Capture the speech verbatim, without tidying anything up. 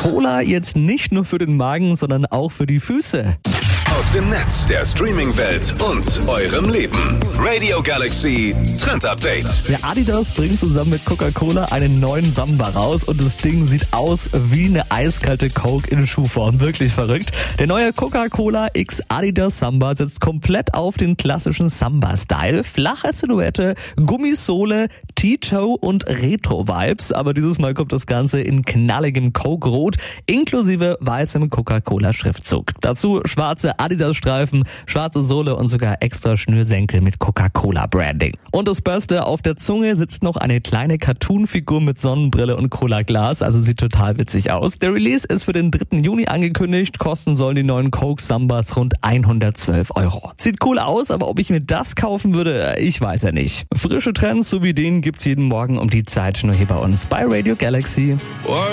Cola jetzt nicht nur für den Magen, sondern auch für die Füße. Aus dem Netz, der Streaming-Welt und eurem Leben. Radio Galaxy Trend Update. Ja, Adidas bringt zusammen mit Coca-Cola einen neuen Samba raus und das Ding sieht aus wie eine eiskalte Coke in Schuhform. Wirklich verrückt. Der neue Coca-Cola X Adidas Samba setzt komplett auf den klassischen Samba-Style. Flache Silhouette, Gummisohle, T-Toe und Retro-Vibes. Aber dieses Mal kommt das Ganze in knalligem Coke-Rot inklusive weißem Coca-Cola-Schriftzug. Dazu schwarze Adidas-Streifen, schwarze Sohle und sogar extra Schnürsenkel mit Coca-Cola-Branding. Und das Beste, auf der Zunge sitzt noch eine kleine Cartoon-Figur mit Sonnenbrille und Cola-Glas, also sieht total witzig aus. Der Release ist für den dritten Juni angekündigt, kosten sollen die neuen Coke Sambas rund hundertzwölf Euro. Sieht cool aus, aber ob ich mir das kaufen würde, ich weiß ja nicht. Frische Trends so wie den gibt's jeden Morgen um die Zeit nur hier bei uns bei Radio Galaxy.